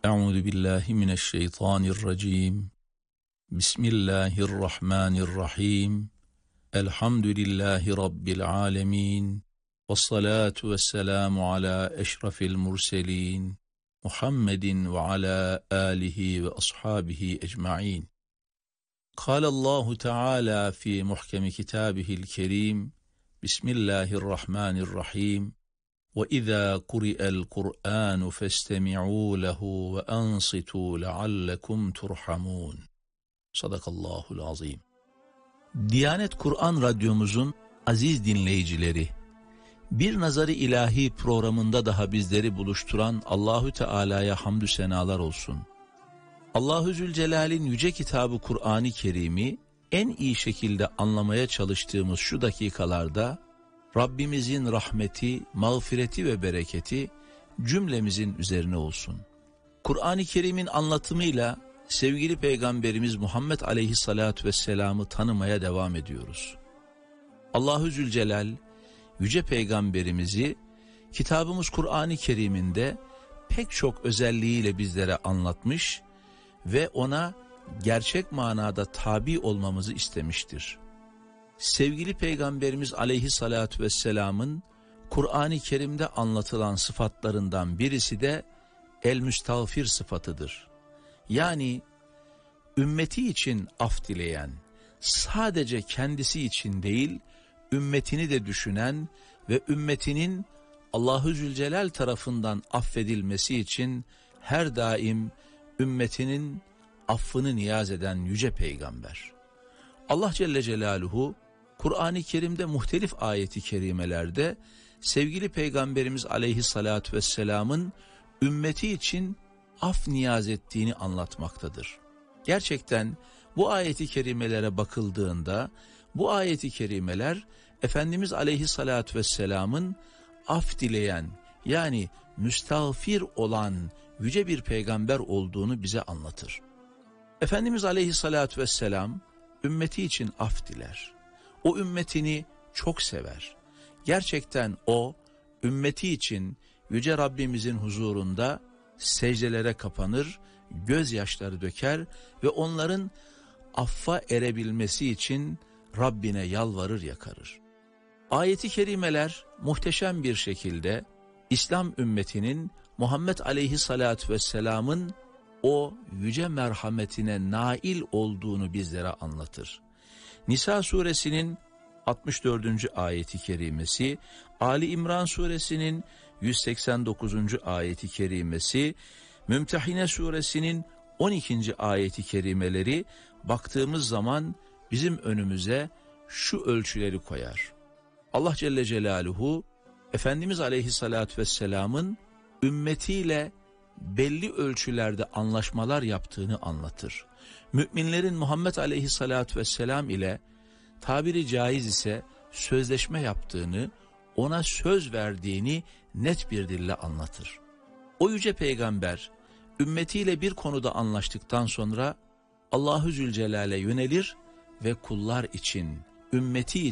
Euzu billahi mineşşeytanirracim. Bismillahirrahmanirrahim. Elhamdülillahi rabbil alamin. Vessalatu vesselamu ala eşrafil murselin. Muhammedin ve ala alihi ve ashabihi ecmaîn. Kâlallahu Teala fi muhkemi kitâbihil kerîm. Bismillahirrahmanirrahim. وَإِذَا قُرِئَ الْقُرْآنُ فَاسْتَمِعُوا لَهُ وَأَنصِتُوا لَعَلَّكُمْ تُرْحَمُونَ. Sadakallahul azim. Diyanet Kur'an Radyomuzun aziz dinleyicileri, Bir Nazar-ı İlahi programında daha bizleri buluşturan Allahü Teala'ya hamdü senalar olsun. Allahu Zülcelal'in yüce kitabı Kur'an-ı Kerim'i en iyi şekilde anlamaya çalıştığımız şu dakikalarda Rabbimizin rahmeti, mağfireti ve bereketi cümlemizin üzerine olsun. Kur'an-ı Kerim'in anlatımıyla sevgili Peygamberimiz Muhammed Aleyhisselatü Vesselam'ı tanımaya devam ediyoruz. Allahu Zülcelal, yüce Peygamberimizi kitabımız Kur'an-ı Kerim'inde pek çok özelliğiyle bizlere anlatmış ve ona gerçek manada tabi olmamızı istemiştir. Sevgili Peygamberimiz Aleyhisselatü Vesselam'ın Kur'an-ı Kerim'de anlatılan sıfatlarından birisi de el-müstağfir sıfatıdır. Yani ümmeti için af dileyen, sadece kendisi için değil, ümmetini de düşünen ve ümmetinin Allahu Zülcelal tarafından affedilmesi için her daim ümmetinin affını niyaz eden yüce peygamber. Allah Celle Celaluhu Kur'an-ı Kerim'de muhtelif ayeti kerimelerde sevgili Peygamberimiz Aleyhisselatü Vesselam'ın ümmeti için af niyaz ettiğini anlatmaktadır. Gerçekten bu ayeti kerimelere bakıldığında bu ayeti kerimeler Efendimiz Aleyhisselatü Vesselam'ın af dileyen yani müstağfir olan yüce bir peygamber olduğunu bize anlatır. Efendimiz Aleyhisselatü Vesselam ümmeti için af diler. O ümmetini çok sever. Gerçekten o ümmeti için yüce Rabbimizin huzurunda secdelere kapanır, gözyaşları döker ve onların affa erebilmesi için Rabbine yalvarır yakarır. Ayet-i kerimeler muhteşem bir şekilde İslam ümmetinin Muhammed Aleyhisselatü Vesselam'ın o yüce merhametine nail olduğunu bizlere anlatır. Nisa suresinin 64. ayeti kerimesi, Ali İmran suresinin 189. ayeti kerimesi, Mümtehine suresinin 12. ayeti kerimeleri baktığımız zaman bizim önümüze şu ölçüleri koyar. Allah Celle Celaluhu Efendimiz Aleyhisselatü Vesselam'ın ümmetiyle belli ölçülerde anlaşmalar yaptığını anlatır. Müminlerin Muhammed Aleyhisselatü Vesselam ile tabiri caiz ise sözleşme yaptığını, ona söz verdiğini net bir dille anlatır. O yüce peygamber ümmetiyle bir konuda anlaştıktan sonra Allahu Zülcelal'e yönelir ve kullar için, ümmeti